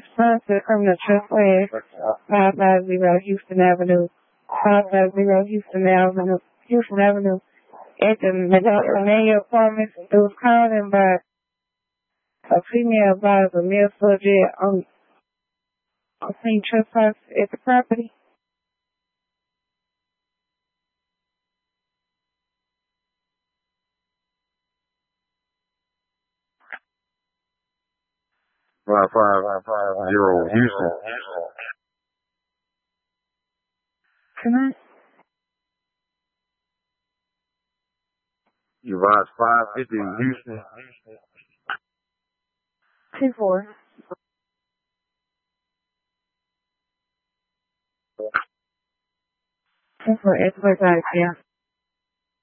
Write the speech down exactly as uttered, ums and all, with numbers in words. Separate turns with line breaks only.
Sunset Criminal Trespass, five five zero Houston Avenue, five five zero Houston Avenue, Houston Avenue, at the Emmanuel Apartments. It was called in by a female advisor, male subject on, on seen trespass at the property.
Five five zero Houston.
Can I?
You advise five fifty Houston.
Two four. Two four. It's like that, yeah.